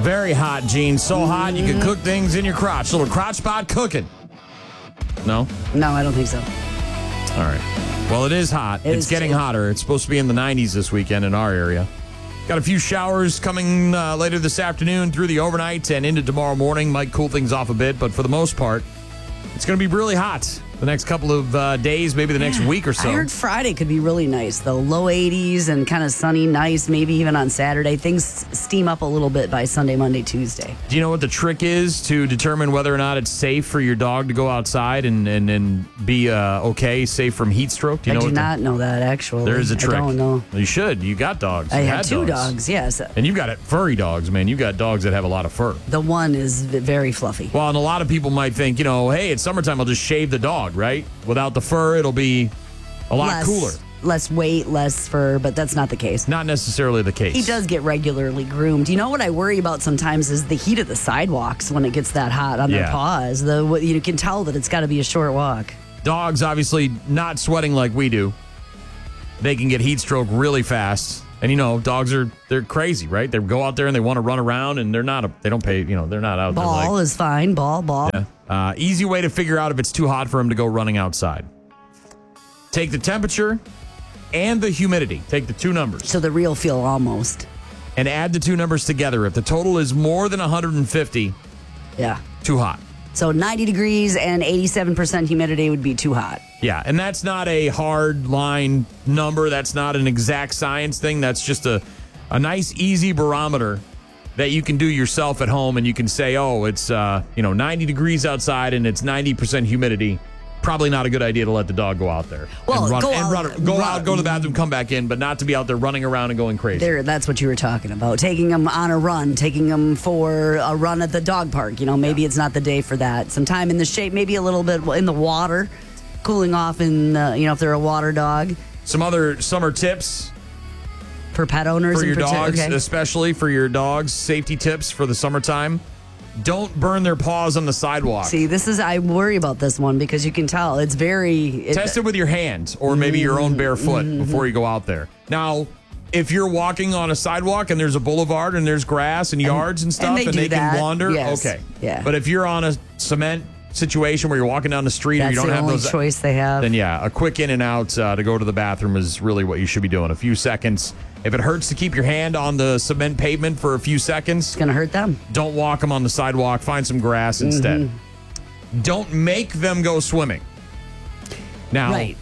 Very hot, Gene. So hot you can cook things in your crotch. Little crotch spot cooking. No? No, I don't think so. All right. Well, it is hot. It's getting hotter. It's supposed to be in the 90s this weekend in our area. Got a few showers coming later this afternoon through the overnight and into tomorrow morning. Might cool things off a bit, but for the most part, it's going to be really hot the next couple of days, maybe the next week or so. I heard Friday could be really nice, though. Low 80s and kind of sunny, nice, maybe even on Saturday. Things steam up a little bit by Sunday, Monday, Tuesday. Do you know what the trick is to determine whether or not it's safe for your dog to go outside and be okay, safe from heat stroke? I do not know that, actually. There is a trick. I don't know. You should. You got dogs. I have two dogs, yes. And you've got furry dogs, man. You've got dogs that have a lot of fur. The one is very fluffy. Well, and a lot of people might think, hey, it's summertime, I'll just shave the dog, right? Without the fur, it'll be a lot cooler. Less weight, less fur, but that's not the case. Not necessarily the case. He does get regularly groomed. You know what I worry about sometimes is the heat of the sidewalks when it gets that hot on their paws. You can tell that it's got to be a short walk. Dogs, obviously, not sweating like we do. They can get heat stroke really fast. And, dogs they're crazy, right? They go out there and they want to run around and they don't pay, they're not out there. Ball is fine. Ball. Yeah. Easy way to figure out if it's too hot for him to go running outside. Take the temperature and the humidity. Take the two numbers. So the real feel almost. And add the two numbers together. If the total is more than 150, too hot. So 90 degrees and 87% humidity would be too hot. Yeah, and that's not a hard line number. That's not an exact science thing. That's just a nice, easy barometer that you can do yourself at home, and you can say, it's 90 degrees outside and it's 90% humidity. Probably not a good idea to let the dog go out there. Well, go to the bathroom, come back in, but not to be out there running around and going crazy. That's what you were talking about. Taking them on a run, taking them for a run at the dog park. Maybe it's not the day for that. Some time in the shade, maybe a little bit in the water, cooling off in, if they're a water dog. Some other summer tips for pet owners for your dogs, especially for your dogs. Safety tips for the summertime. Don't burn their paws on the sidewalk. See, I worry about this one because you can tell it's Test it with your hand or maybe your own bare foot before you go out there. Now, if you're walking on a sidewalk and there's a boulevard and there's grass and yards and stuff and they can wander, okay. Yeah. But if you're on a cement situation where you're walking down the street or you don't have those, that's the only choice they have. Then a quick in and out to go to the bathroom is really what you should be doing. A few seconds. If it hurts to keep your hand on the cement pavement for a few seconds, it's going to hurt them. Don't walk them on the sidewalk. Find some grass instead. Don't make them go swimming. Now, right.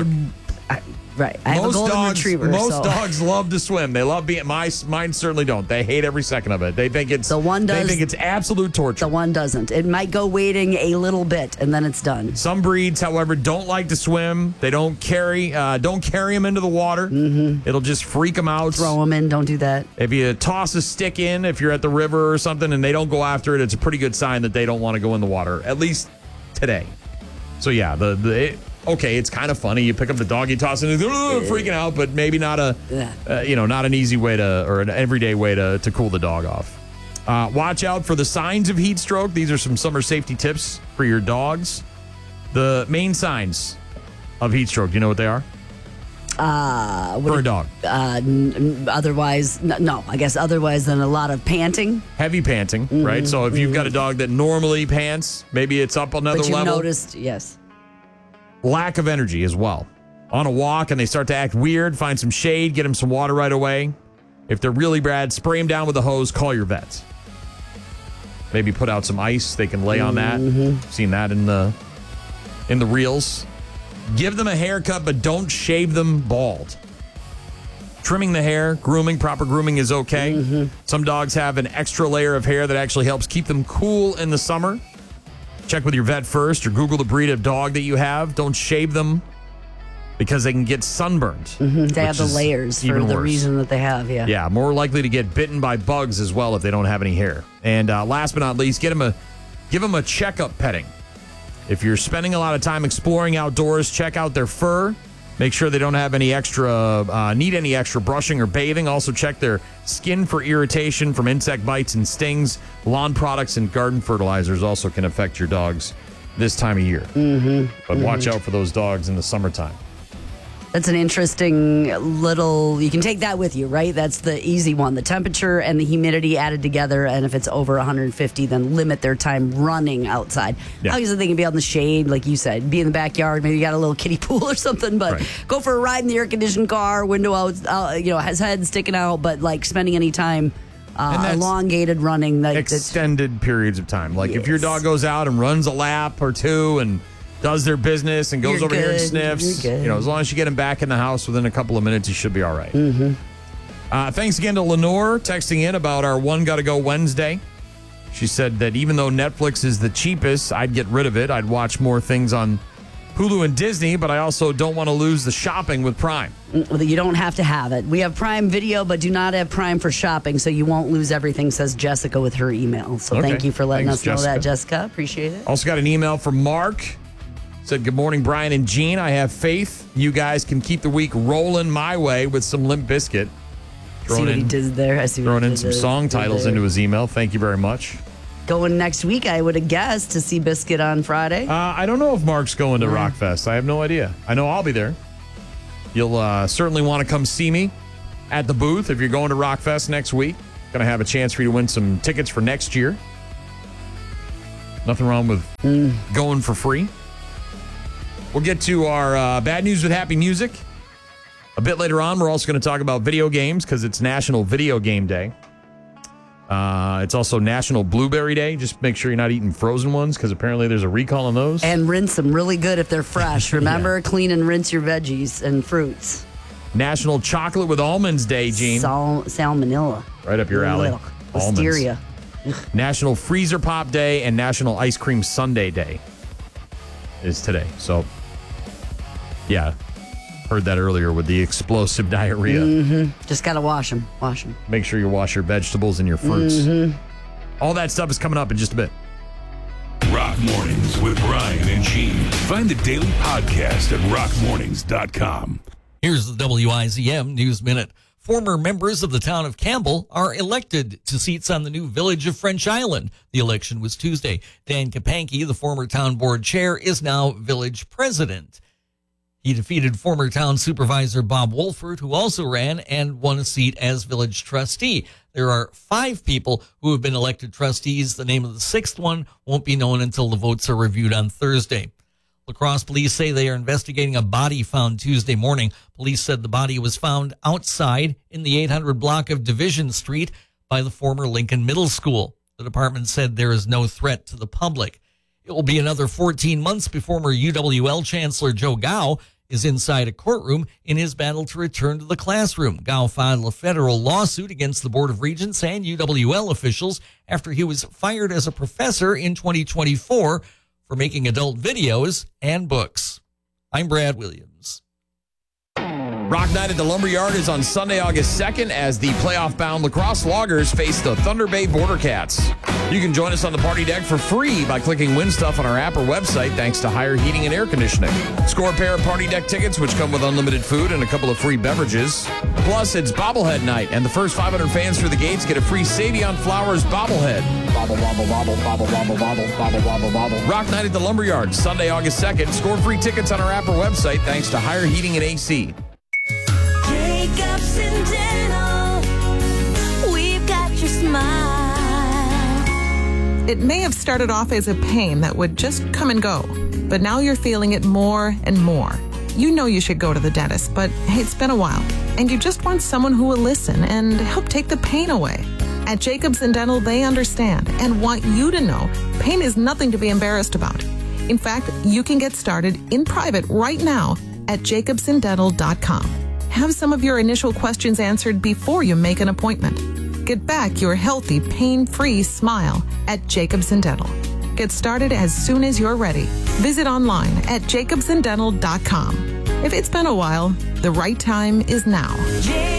Right. I have a golden retriever. Most dogs love to swim. They love being. Mine certainly don't. They hate every second of it. They think it's. They think it's absolute torture. The one doesn't. It might go wading a little bit and then it's done. Some breeds, however, don't like to swim. They don't carry them into the water. It'll just freak them out. Throw them in. Don't do that. If you toss a stick in, if you're at the river or something, and they don't go after it, it's a pretty good sign that they don't want to go in the water. At least today. So okay, it's kind of funny. You pick up the dog, you toss it, and freaking out, but maybe not not an easy way or an everyday way to cool the dog off. Watch out for the signs of heat stroke. These are some summer safety tips for your dogs. The main signs of heat stroke, do you know what they are? For a dog. Otherwise, no. I guess otherwise than a lot of panting. Heavy panting, right? So if you've got a dog that normally pants, maybe it's up another level. But you noticed, yes. Lack of energy as well. On a walk and they start to act weird, find some shade, get them some water right away. If they're really bad, spray them down with a hose, call your vet. Maybe put out some ice. They can lay on that. Seen that in the reels. Give them a haircut, but don't shave them bald. Trimming the hair, proper grooming is okay. Some dogs have an extra layer of hair that actually helps keep them cool in the summer. Check with your vet first or Google the breed of dog that you have. Don't shave them because they can get sunburned. They have the layers for the reason that they have, Yeah, more likely to get bitten by bugs as well if they don't have any hair. And last but not least, give them a checkup petting. If you're spending a lot of time exploring outdoors, check out their fur. Make sure they don't have any need any extra brushing or bathing. Also check their skin for irritation from insect bites and stings. Lawn products and garden fertilizers also can affect your dogs this time of year. But watch out for those dogs in the summertime. That's an interesting little, you can take that with you, right? That's the easy one. The temperature and the humidity added together, and if it's over 150, then limit their time running outside. Yeah. Obviously, they can be out in the shade, like you said, be in the backyard, maybe you got a little kiddie pool or something, but go for a ride in the air-conditioned car, window out, has head sticking out, but like spending any time elongated running. Extended periods of time. Like if your dog goes out and runs a lap or two and does their business and goes over here and sniffs. As long as you get him back in the house within a couple of minutes, he should be all right. Mm-hmm. Thanks again to Lenore texting in about our One Gotta Go Wednesday. She said that even though Netflix is the cheapest, I'd get rid of it. I'd watch more things on Hulu and Disney, but I also don't want to lose the shopping with Prime. You don't have to have it. We have Prime Video, but do not have Prime for shopping, so you won't lose everything, says Jessica with her email. So thank you for letting us know that, Jessica. Appreciate it. Also got an email from Mark. Said, good morning, Brian and Gene. I have faith you guys can keep the week rolling my way with some Limp Bizkit. See what he did there. I see what throwing he in did some there. song titles into his email. Thank you very much. Going next week, I would have guessed, to see Bizkit on Friday. I don't know if Mark's going to Rockfest. I have no idea. I know I'll be there. You'll certainly want to come see me at the booth if you're going to Rockfest next week. Going to have a chance for you to win some tickets for next year. Nothing wrong with going for free. We'll get to our bad news with happy music. A bit later on, we're also going to talk about video games because it's National Video Game Day. It's also National Blueberry Day. Just make sure you're not eating frozen ones because apparently there's a recall on those. And rinse them really good if they're fresh. Remember, clean and rinse your veggies and fruits. National Chocolate with Almonds Day, Gene. Salmonella. Right up your alley. Listeria. National Freezer Pop Day and National Ice Cream Sundae Day is today. So, yeah, heard that earlier with the explosive diarrhea. Mm-hmm. Just got to wash them. Make sure you wash your vegetables and your fruits. Mm-hmm. All that stuff is coming up in just a bit. Rock Mornings with Brian and Gene. Find the daily podcast at rockmornings.com. Here's the WIZM News Minute. Former members of the town of Campbell are elected to seats on the new village of French Island. The election was Tuesday. Dan Kapanke, the former town board chair, is now village president. He defeated former town supervisor Bob Wolford, who also ran and won a seat as village trustee. There are 5 people who have been elected trustees. The name of the 6th one won't be known until the votes are reviewed on Thursday. La Crosse police say they are investigating a body found Tuesday morning. Police said the body was found outside in the 800 block of Division Street by the former Lincoln Middle School. The department said there is no threat to the public. It will be another 14 months before former UWL Chancellor Joe Gao is inside a courtroom in his battle to return to the classroom. Gao filed a federal lawsuit against the Board of Regents and UWL officials after he was fired as a professor in 2024 for making adult videos and books. I'm Brad Williams. Rock Night at the Lumberyard is on Sunday, August 2nd as the playoff-bound La Crosse Loggers face the Thunder Bay Border Cats. You can join us on the party deck for free by clicking Win Stuff on our app or website thanks to Higher Heating and Air Conditioning. Score a pair of party deck tickets which come with unlimited food and a couple of free beverages. Plus, it's Bobblehead Night and the first 500 fans through the gates get a free Savion Flowers bobblehead. Bobble, wobble, wobble, bobble, wobble, wobble, bobble, wobble, wobble. Rock Night at the Lumberyard, Sunday, August 2nd. Score free tickets on our app or website thanks to Higher Heating and AC. Jacobs and Dental, we've got your smile. It may have started off as a pain that would just come and go, but now you're feeling it more and more. You know you should go to the dentist, but hey, it's been a while, and you just want someone who will listen and help take the pain away. At Jacobs and Dental, they understand and want you to know pain is nothing to be embarrassed about. In fact, you can get started in private right now at jacobsanddental.com. Have some of your initial questions answered before you make an appointment. Get back your healthy, pain-free smile at Jacobs and Dental. Get started as soon as you're ready. Visit online at jacobsanddental.com. If it's been a while, the right time is now.